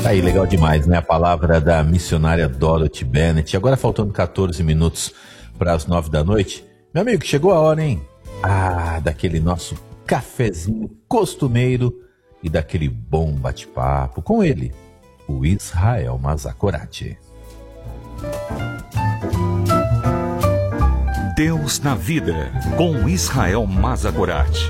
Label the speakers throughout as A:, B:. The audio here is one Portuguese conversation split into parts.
A: Aí, legal demais, né? A palavra da missionária Dorothy Bennett. Agora faltando 14 minutos para as 9 da noite. Meu amigo, chegou a hora, hein? Daquele nosso cafezinho costumeiro e daquele bom bate-papo com ele, o Israel Mazakorati.
B: Deus na Vida, com Israel Mazakorati.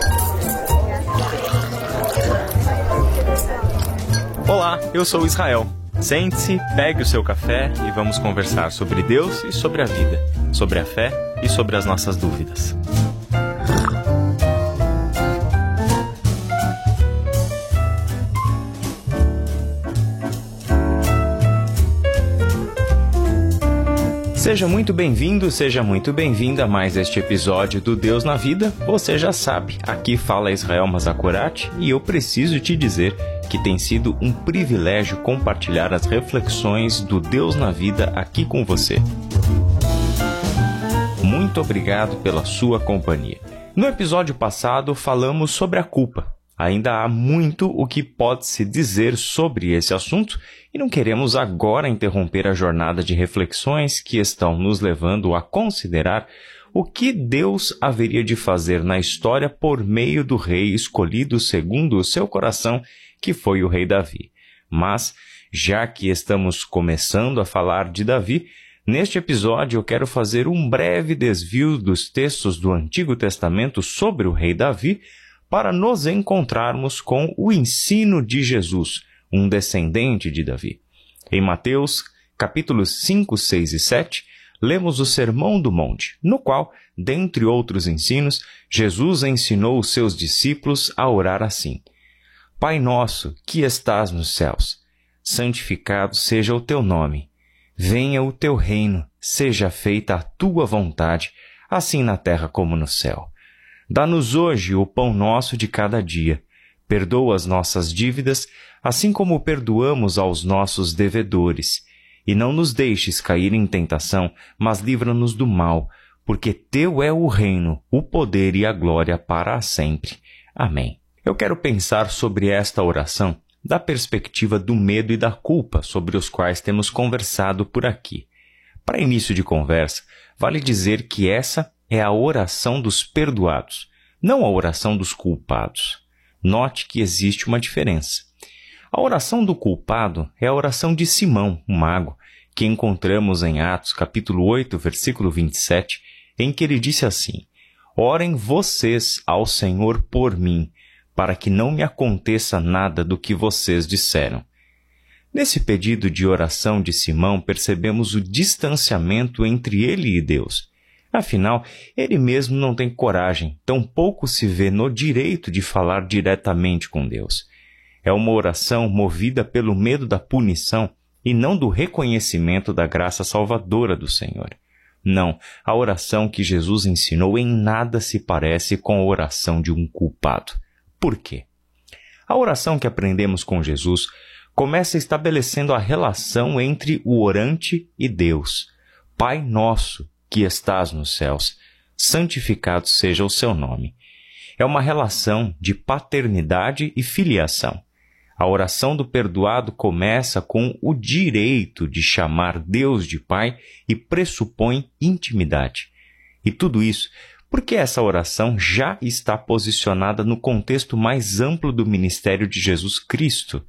C: Olá, eu sou o Israel. Sente-se, pegue o seu café e vamos conversar sobre Deus e sobre a vida, sobre a fé e sobre as nossas dúvidas. Seja muito bem-vindo, seja muito bem-vinda a mais este episódio do Deus na Vida. Você já sabe, aqui fala Israel Mazakorati e eu preciso te dizer que tem sido um privilégio compartilhar as reflexões do Deus na Vida aqui com você. Muito obrigado pela sua companhia. No episódio passado falamos sobre a culpa. Ainda há muito o que pode-se dizer sobre esse assunto e não queremos agora interromper a jornada de reflexões que estão nos levando a considerar o que Deus haveria de fazer na história por meio do rei escolhido segundo o seu coração, que foi o rei Davi. Mas, já que estamos começando a falar de Davi, neste episódio eu quero fazer um breve desvio dos textos do Antigo Testamento sobre o rei Davi para nos encontrarmos com o ensino de Jesus, um descendente de Davi. Em Mateus, capítulos 5, 6 e 7, lemos o Sermão do Monte, no qual, dentre outros ensinos, Jesus ensinou os seus discípulos a orar assim: Pai nosso, que estás nos céus, santificado seja o teu nome. Venha o teu reino, seja feita a tua vontade, assim na terra como no céu. Dá-nos hoje o pão nosso de cada dia. Perdoa as nossas dívidas, assim como perdoamos aos nossos devedores. E não nos deixes cair em tentação, mas livra-nos do mal, porque teu é o reino, o poder e a glória para sempre. Amém. Eu quero pensar sobre esta oração da perspectiva do medo e da culpa sobre os quais temos conversado por aqui. Para início de conversa, vale dizer que essa é a oração dos perdoados, não a oração dos culpados. Note que existe uma diferença. A oração do culpado é a oração de Simão, o mago, que encontramos em Atos capítulo 8, versículo 27, em que ele disse assim: Orem vocês ao Senhor por mim, para que não me aconteça nada do que vocês disseram. Nesse pedido de oração de Simão, percebemos o distanciamento entre ele e Deus. Afinal, ele mesmo não tem coragem, tampouco se vê no direito de falar diretamente com Deus. É uma oração movida pelo medo da punição e não do reconhecimento da graça salvadora do Senhor. Não, a oração que Jesus ensinou em nada se parece com a oração de um culpado. Por quê? A oração que aprendemos com Jesus começa estabelecendo a relação entre o orante e Deus. Pai nosso, que estás nos céus, santificado seja o seu nome. É uma relação de paternidade e filiação. A oração do perdoado começa com o direito de chamar Deus de Pai e pressupõe intimidade. E tudo isso porque essa oração já está posicionada no contexto mais amplo do ministério de Jesus Cristo.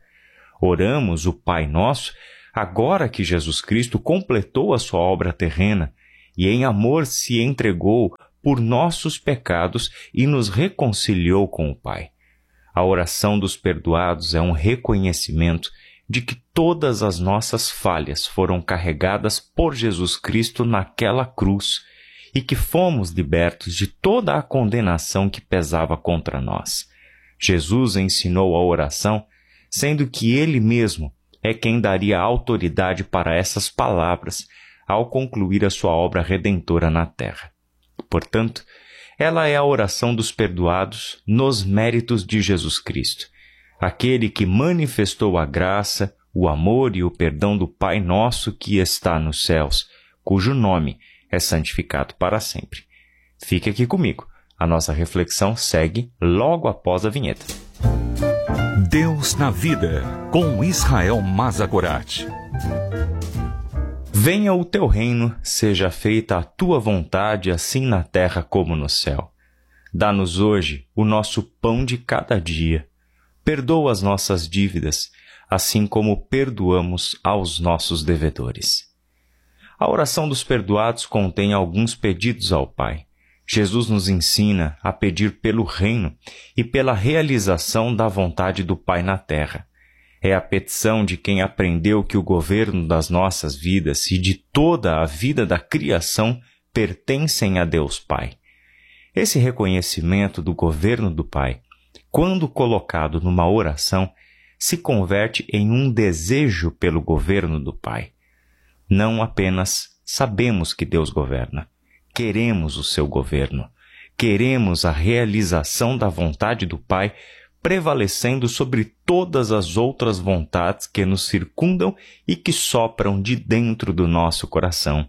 C: Oramos o Pai Nosso agora que Jesus Cristo completou a sua obra terrena e em amor se entregou por nossos pecados e nos reconciliou com o Pai. A oração dos perdoados é um reconhecimento de que todas as nossas falhas foram carregadas por Jesus Cristo naquela cruz e que fomos libertos de toda a condenação que pesava contra nós. Jesus ensinou a oração, sendo que Ele mesmo é quem daria autoridade para essas palavras ao concluir a sua obra redentora na terra. Portanto, ela é a oração dos perdoados nos méritos de Jesus Cristo, aquele que manifestou a graça, o amor e o perdão do Pai nosso que está nos céus, cujo nome é santificado para sempre. Fique aqui comigo. A nossa reflexão segue logo após a vinheta.
B: Deus na Vida, com Israel Mazagorat.
C: Venha o teu reino, seja feita a tua vontade, assim na terra como no céu. Dá-nos hoje o nosso pão de cada dia. Perdoa as nossas dívidas, assim como perdoamos aos nossos devedores. A oração dos perdoados contém alguns pedidos ao Pai. Jesus nos ensina a pedir pelo reino e pela realização da vontade do Pai na terra. É a petição de quem aprendeu que o governo das nossas vidas e de toda a vida da criação pertencem a Deus Pai. Esse reconhecimento do governo do Pai, quando colocado numa oração, se converte em um desejo pelo governo do Pai. Não apenas sabemos que Deus governa, queremos o seu governo, queremos a realização da vontade do Pai prevalecendo sobre todas as outras vontades que nos circundam e que sopram de dentro do nosso coração.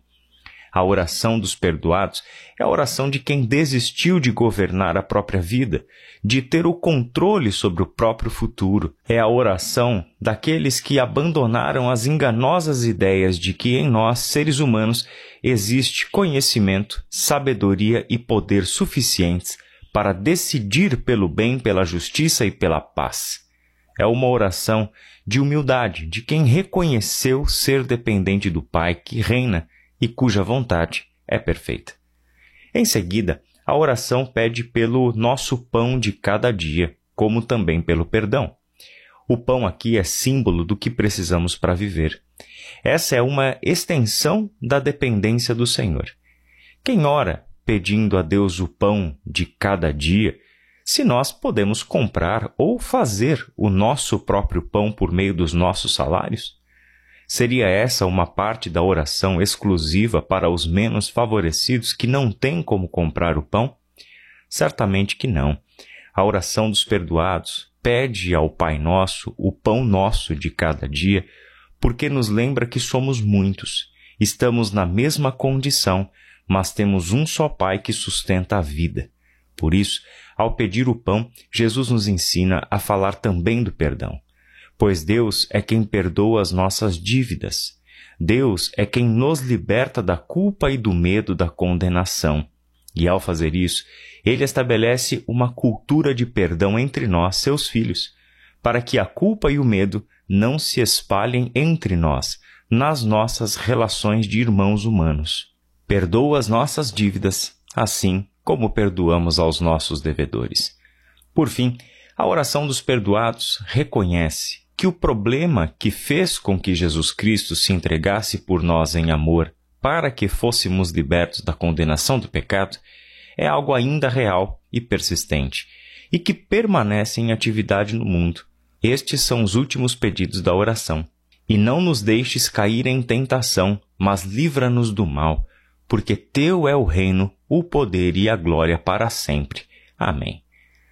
C: A oração dos perdoados é a oração de quem desistiu de governar a própria vida, de ter o controle sobre o próprio futuro. É a oração daqueles que abandonaram as enganosas ideias de que em nós, seres humanos, existe conhecimento, sabedoria e poder suficientes para decidir pelo bem, pela justiça e pela paz. É uma oração de humildade de quem reconheceu ser dependente do Pai que reina e cuja vontade é perfeita. Em seguida, a oração pede pelo nosso pão de cada dia, como também pelo perdão. O pão aqui é símbolo do que precisamos para viver. Essa é uma extensão da dependência do Senhor. Quem ora pedindo a Deus o pão de cada dia, se nós podemos comprar ou fazer o nosso próprio pão por meio dos nossos salários? Seria essa uma parte da oração exclusiva para os menos favorecidos que não têm como comprar o pão? Certamente que não. A oração dos perdoados pede ao Pai Nosso o pão nosso de cada dia, porque nos lembra que somos muitos, estamos na mesma condição, mas temos um só Pai que sustenta a vida. Por isso, ao pedir o pão, Jesus nos ensina a falar também do perdão. Pois Deus é quem perdoa as nossas dívidas. Deus é quem nos liberta da culpa e do medo da condenação. E ao fazer isso, Ele estabelece uma cultura de perdão entre nós, seus filhos, para que a culpa e o medo não se espalhem entre nós, nas nossas relações de irmãos humanos. Perdoa as nossas dívidas, assim como perdoamos aos nossos devedores. Por fim, a oração dos perdoados reconhece que o problema que fez com que Jesus Cristo se entregasse por nós em amor para que fôssemos libertos da condenação do pecado é algo ainda real e persistente e que permanece em atividade no mundo. Estes são os últimos pedidos da oração. E não nos deixes cair em tentação, mas livra-nos do mal, porque teu é o reino, o poder e a glória para sempre. Amém.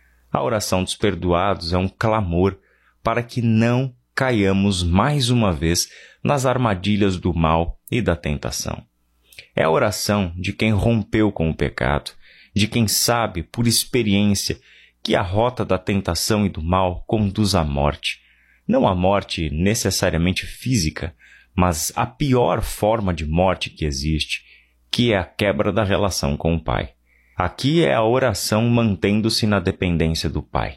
C: A oração dos perdoados é um clamor para que não caiamos mais uma vez nas armadilhas do mal e da tentação. É a oração de quem rompeu com o pecado, de quem sabe, por experiência, que a rota da tentação e do mal conduz à morte. Não à morte necessariamente física, mas a pior forma de morte que existe, que é a quebra da relação com o Pai. Aqui é a oração mantendo-se na dependência do Pai.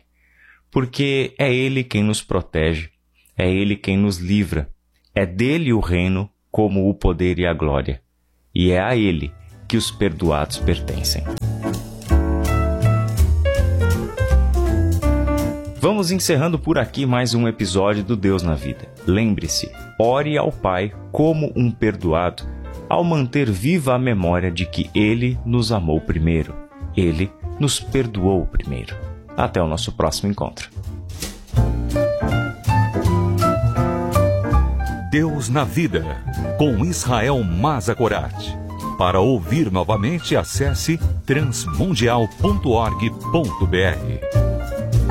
C: Porque é Ele quem nos protege, é Ele quem nos livra, é dele o reino como o poder e a glória, e é a Ele que os perdoados pertencem. Vamos encerrando por aqui mais um episódio do Deus na Vida. Lembre-se, ore ao Pai como um perdoado, ao manter viva a memória de que Ele nos amou primeiro, Ele nos perdoou primeiro. Até o nosso próximo encontro.
B: Deus na Vida, com Israel Mazagorat. Para ouvir novamente, acesse transmundial.org.br.